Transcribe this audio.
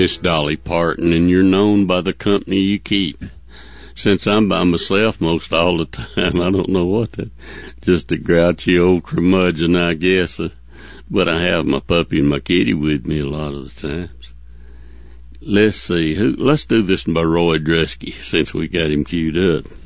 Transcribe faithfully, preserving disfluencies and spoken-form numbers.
Miss Dolly Parton, and you're known by the company you keep. Since I'm by myself most all the time, I don't know what to, just a grouchy old curmudgeon, I guess. Uh, but I have my puppy and my kitty with me a lot of the times. Let's see, who, let's do this by Roy Dresky, since we got him queued up.